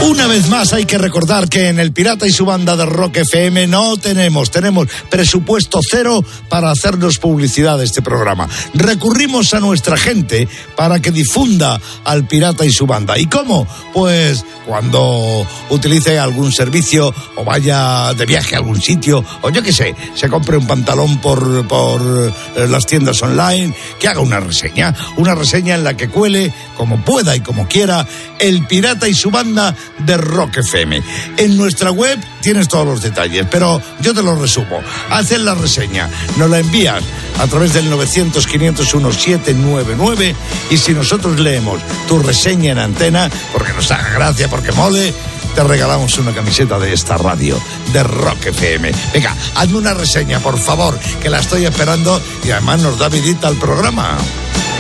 Una vez más hay que recordar que en El Pirata y su Banda de Rock FM no tenemos presupuesto cero para hacernos publicidad de este programa. Recurrimos a nuestra gente para que difunda al Pirata y su Banda. ¿Y cómo? Pues cuando utilice algún servicio o vaya de viaje a algún sitio, o yo qué sé, se compre un pantalón por las tiendas online, que haga una reseña en la que cuele como pueda y como quiera El Pirata y su Banda de Rock FM. En nuestra web tienes todos los detalles, pero yo te lo resumo. Haces la reseña, nos la envías a través del 900-501-799 y si nosotros leemos tu reseña en antena, porque nos haga gracia, porque mole, te regalamos una camiseta de esta radio, de Rock FM. Venga, hazme una reseña, por favor, que la estoy esperando y además nos da vidita al programa.